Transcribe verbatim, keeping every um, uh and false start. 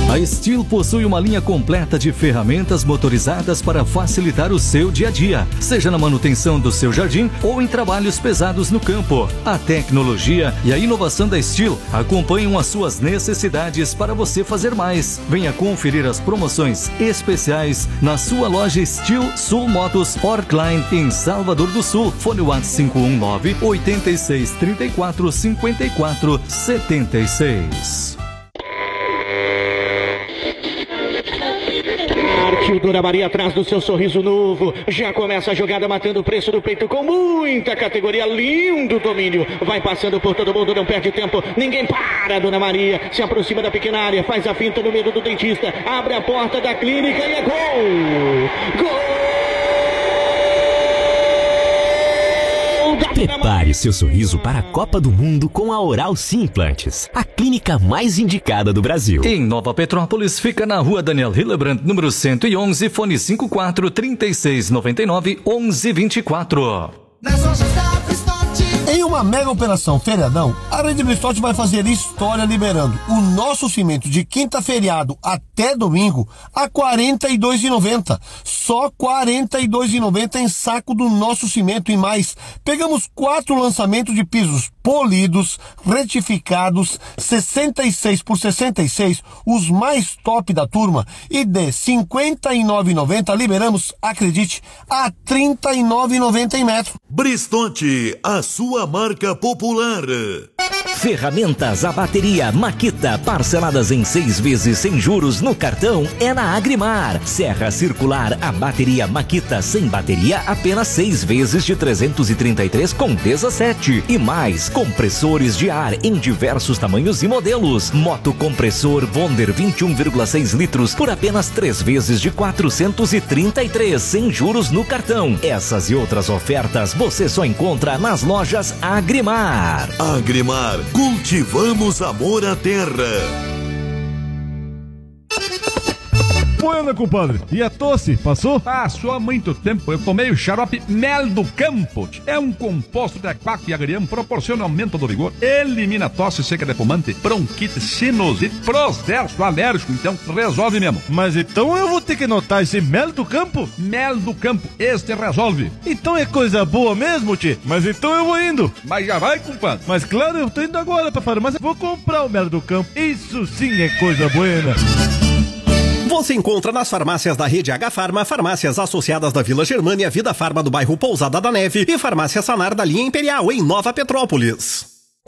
A Steel possui uma linha completa de ferramentas motorizadas para facilitar o seu dia a dia, seja na manutenção do seu jardim ou em trabalhos pesados no campo. A tecnologia e a inovação da Steel acompanham as suas necessidades para você fazer mais. Venha conferir as promoções especiais na sua loja Steel Sul Motos Orkline em Salvador do Sul. Fone WhatsApp cinco um nove, oito seis três quatro, cinco quatro sete seis. Partiu Dona Maria atrás do seu sorriso novo. Já começa a jogada matando o preço do peito com muita categoria. Lindo domínio. Vai passando por todo mundo, não perde tempo. Ninguém para, Dona Maria. Se aproxima da pequena área, faz a finta no medo do dentista. Abre a porta da clínica e é gol! Gol! Prepare seu sorriso para a Copa do Mundo com a Oral Sim Implantes, a clínica mais indicada do Brasil. Em Nova Petrópolis, fica na rua Daniel Hillebrand, número cento e onze, fone cinco quatro, trinta e seis, noventa e nove, onze vinte e quatro. Nas lojas da Bristote. Em uma mega operação feriadão, a Rede Bristote vai fazer história liberando o nosso cimento de quinta feriado até domingo a quarenta e dois reais e noventa centavos. Só quarenta e dois reais e noventa centavos em saco do nosso cimento e mais. Pegamos quatro lançamentos de pisos polidos, retificados, sessenta e seis por sessenta e seis, os mais top da turma, e de cinquenta e nove reais e noventa centavos liberamos, acredite, a trinta e nove reais e noventa centavos em metro. Bristote, a sua marca popular. Ferramentas a bateria Makita, parceladas em seis vezes sem juros no cartão, é na Agrimar. Serra circular a bateria Makita sem bateria, apenas seis vezes de trezentos e trinta e três com dezessete. E mais, compressores de ar em diversos tamanhos e modelos. Moto compressor Wonder vinte e um vírgula seis litros por apenas três vezes de quatrocentos e trinta e três, sem juros no cartão. Essas e outras ofertas você só encontra nas lojas Agrimar. Agrimar, cultivamos amor à terra. Bueno, compadre, e a tosse, passou? Passou há muito tempo. Eu tomei o xarope Mel do Campo. É um composto de aquaco e agrião, proporciona aumento do vigor, elimina tosse seca de fumante, bronquite, sinusite, processo alérgico, então resolve mesmo. Mas então eu vou ter que anotar esse Mel do Campo? Mel do Campo, este resolve. Então é coisa boa mesmo, tchê? Mas então eu vou indo. Mas já vai, compadre. Mas claro, eu tô indo agora pra farmácia, vou comprar o Mel do Campo. Isso sim é coisa buena. Você encontra nas farmácias da rede H Farma, farmácias associadas da Vila Germânia, Vida Farma do bairro Pousada da Neve e farmácia Sanar da linha Imperial em Nova Petrópolis.